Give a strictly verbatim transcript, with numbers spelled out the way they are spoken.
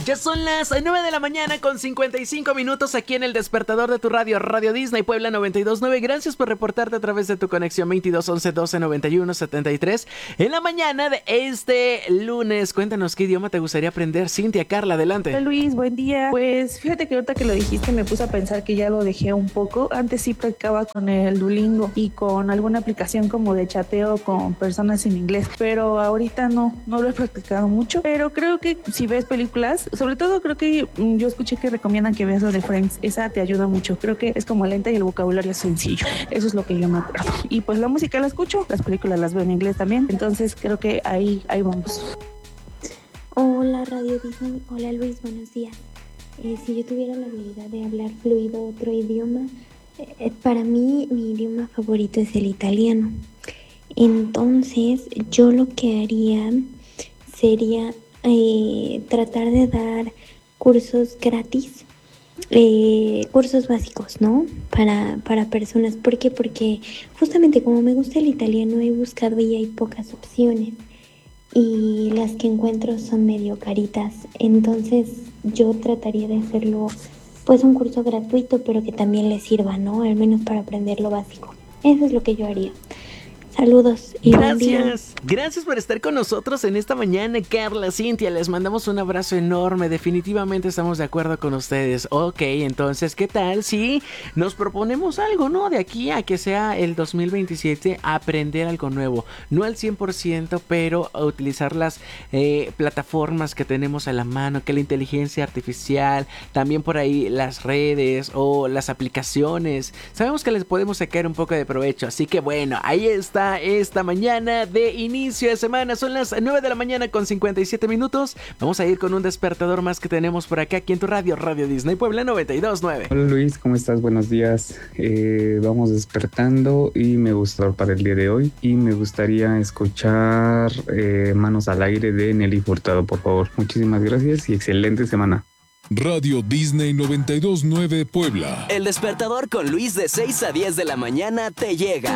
Ya son las nueve de la mañana con cincuenta y cinco minutos aquí en el despertador de tu radio, Radio Disney Puebla noventa y dos punto nueve. Gracias por reportarte a través de tu conexión veintidós once doce noventa y uno setenta y tres. En la mañana de este lunes, cuéntanos qué idioma te gustaría aprender. Cintia, Carla, adelante. Hola Luis, buen día. Pues fíjate que ahorita que lo dijiste me puse a pensar que ya lo dejé un poco. Antes sí practicaba con el Duolingo y con alguna aplicación como de chateo con personas en inglés, pero ahorita no, no lo he practicado mucho. Pero creo que si ves películas, sobre todo creo que mm, yo escuché que recomiendan que veas la de Friends. Esa te ayuda mucho. Creo que es como lenta y el vocabulario es sencillo. Eso es lo que yo me acuerdo. Y pues la música la escucho, las películas las veo en inglés también. Entonces creo que ahí, ahí vamos. Hola Radio Disney, hola Luis, buenos días. Eh, si yo tuviera la habilidad de hablar fluido otro idioma, eh, para mí mi idioma favorito es el italiano. Entonces yo lo que haría sería eh, tratar de dar cursos gratis, eh, cursos básicos, ¿no? Para, para personas. ¿Por qué? Porque justamente como me gusta el italiano he buscado y hay pocas opciones. Y las que encuentro son medio caritas, entonces yo trataría de hacerlo pues un curso gratuito, pero que también les sirva, ¿no? Al menos para aprender lo básico. Eso es lo que yo haría. Saludos y buen día. Gracias, gracias por estar con nosotros en esta mañana, Carla, Cintia, les mandamos un abrazo enorme, definitivamente estamos de acuerdo con ustedes. Ok, entonces, ¿qué tal si nos proponemos algo, no? De aquí a que sea el dos mil veintisiete, aprender algo nuevo, no al cien por ciento, pero a utilizar las eh, plataformas que tenemos a la mano, que la inteligencia artificial, también por ahí las redes o las aplicaciones, sabemos que les podemos sacar un poco de provecho, así que bueno, ahí está esta mañana de inicio de semana. Son las nueve de la mañana con cincuenta y siete minutos. Vamos a ir con un despertador más que tenemos por acá, aquí en tu radio, Radio Disney Puebla noventa y dos punto nueve. Hola Luis, ¿cómo estás? Buenos días. Eh, vamos despertando y me gustó para el día de hoy. Y me gustaría escuchar eh, Manos al Aire de Nelly Furtado, por favor. Muchísimas gracias y excelente semana. Radio Disney noventa y dos punto nueve Puebla. El despertador con Luis de seis a diez de la mañana te llega.